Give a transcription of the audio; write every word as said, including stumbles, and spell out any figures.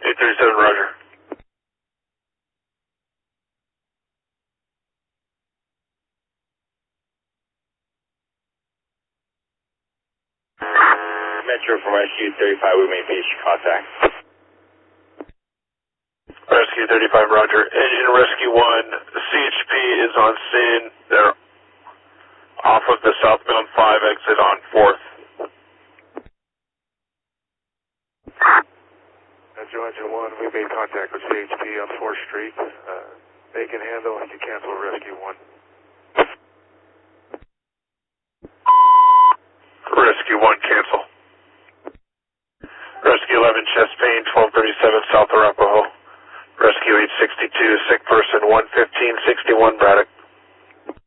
eight thirty-seven, roger. Metro from Rescue thirty-five, we may finish contact. Rescue thirty-five, roger. Engine Rescue one, C H P is on scene. They're off of the southbound five exit on fourth. Metro Engine one, we made contact with C H P on fourth Street. Uh, they can handle, you cancel Rescue one. Rescue one, cancel. Rescue eleven, chest pain, twelve thirty-seven, South Arapahoe. Rescue eight sixty-two, sick person, one fifteen sixty-one, Braddock.